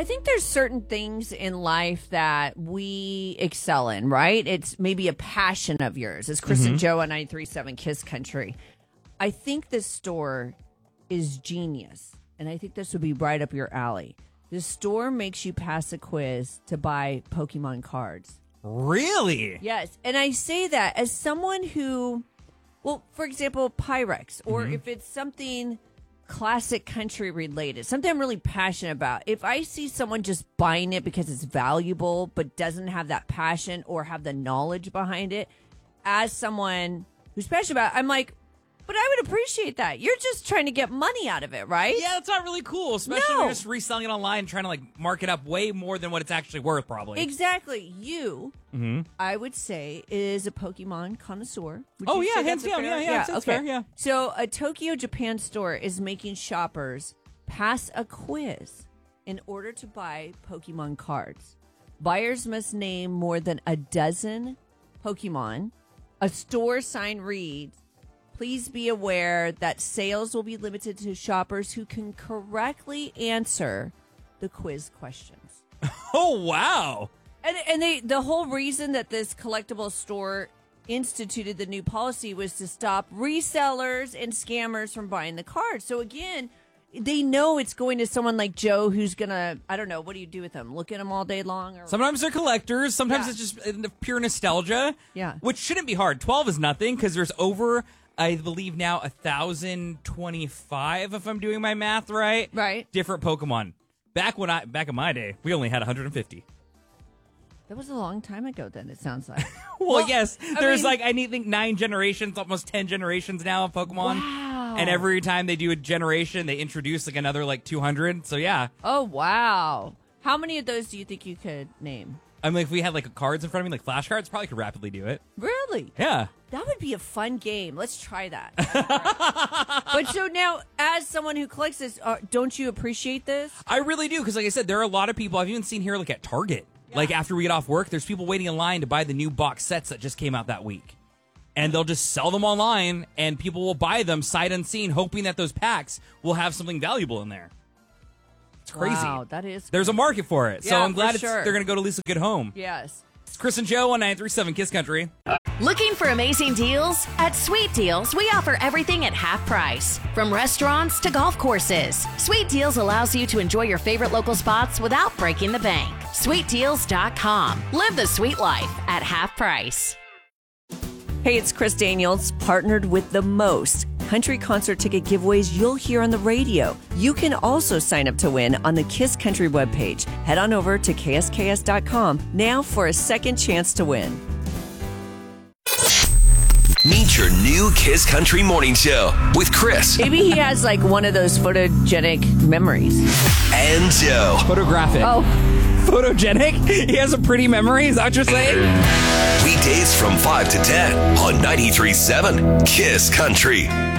I think there's certain things in life that we excel in, right? It's maybe a passion of yours. It's Chris and Joe on 93.7 Kiss Country. I think this store is genius, and I think this would be right up your alley. This store makes you pass a quiz to buy Pokemon cards. Really? Yes, and I say that as someone who, well, for example, Pyrex, or if it's something classic country related, something I'm really passionate about. If I see someone just buying it because it's valuable but doesn't have that passion or have the knowledge behind it, as someone who's passionate about it, I'm like, but I would appreciate that. You're just trying to get money out of it, right? Yeah, that's not really cool, especially when you're just reselling it online and trying to like mark it up way more than what it's actually worth, probably. Exactly. You, I would say, is a Pokemon connoisseur. Would you say hands that's down. fair? Yeah, that's fair, yeah. So a Tokyo, Japan store is making shoppers pass a quiz in order to buy Pokemon cards. Buyers must name more than a dozen Pokemon. A store sign reads, "Please be aware that sales will be limited to shoppers who can correctly answer the quiz questions." Oh, wow. And the whole reason that this collectible store instituted the new policy was to stop resellers and scammers from buying the cards. So again, they know it's going to someone like Joe who's going to, I don't know, what do you do with them? Look at them all day long? Or Sometimes they're collectors. Sometimes it's just pure nostalgia. Yeah. Which shouldn't be hard. 12 is nothing because there's over, I believe now, 1,025, if I'm doing my math right. Right. Different Pokemon. Back in my day, we only had 150. That was a long time ago then, it sounds like. Well, yes. There's I think 9 generations, almost 10 generations now of Pokemon. Wow. And every time they do a generation, they introduce another 200. So yeah. Oh, wow. How many of those do you think you could name? I mean, if we had cards in front of me, flashcards, probably could rapidly do it. Really? Yeah. That would be a fun game. Let's try that. But so now, as someone who collects this, don't you appreciate this? I really do, because like I said, there are a lot of people I've even seen here at Target. Yeah. After we get off work, there's people waiting in line to buy the new box sets that just came out that week. And they'll just sell them online, and people will buy them sight unseen, hoping that those packs will have something valuable in there. It's crazy. Wow, that is There's a market for it. So Yeah, I'm glad for sure. they're going to go to at least a good home. Yes. It's Chris and Joe on 937 Kiss Country. Looking for amazing deals? At Sweet Deals, we offer everything at half price. From restaurants to golf courses, Sweet Deals allows you to enjoy your favorite local spots without breaking the bank. SweetDeals.com. Live the sweet life at half price. Hey, it's Chris Daniels, partnered with the most country concert ticket giveaways you'll hear on the radio. You can also sign up to win on the Kiss Country webpage. Head on over to ksks.com now for a second chance to win. Meet your new Kiss Country Morning Show with Chris Maybe he has one of those photogenic memories. and Joe. Photographic. Oh, Photogenic? He has a pretty memory? Is that what you're saying? Weekdays from 5 to 10 on 93.7 Kiss Country.